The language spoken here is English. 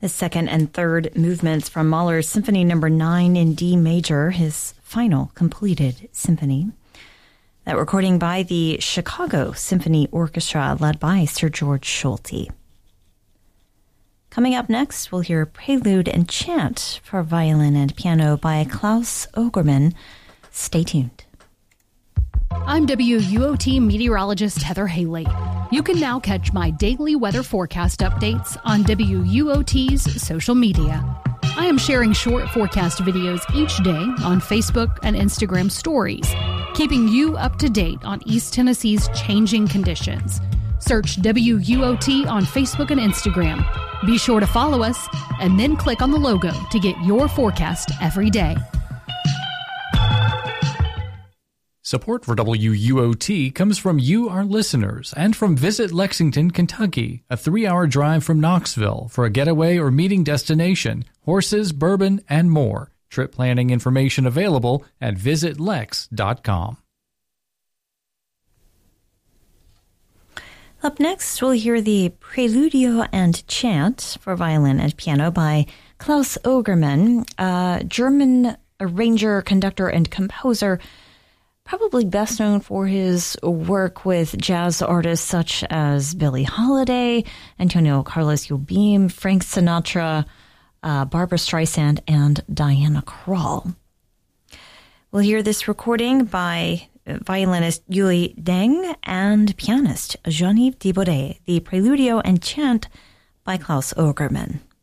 The second and third movements from Mahler's Symphony No. 9 in D major, his final completed symphony. That recording by the Chicago Symphony Orchestra, led by Sir George Solti. Coming up next, we'll hear Prelude and Chant for violin and piano by Klaus Ogerman. Stay tuned. I'm WUOT meteorologist Heather Haley. You can now catch my daily weather forecast updates on WUOT's social media. I am sharing short forecast videos each day on Facebook and Instagram stories, keeping you up to date on East Tennessee's changing conditions. Search WUOT on Facebook and Instagram. Be sure to follow us and then click on the logo to get your forecast every day. Support for WUOT comes from you, our listeners, and from Visit Lexington, Kentucky, a 3-hour drive from Knoxville for a getaway or meeting destination, horses, bourbon, and more. Trip planning information available at visitlex.com. Up next, we'll hear the Preludio and Chant for violin and piano by Klaus Ogerman, a German arranger, conductor, and composer, probably best known for his work with jazz artists such as Billie Holiday, Antonio Carlos Jobim, Frank Sinatra, Barbra Streisand, and Diana Krall. We'll hear this recording by violinist Yuli Deng and pianist Jean-Yves Thibaudet, the Preludio and Chant by Klaus Ogerman.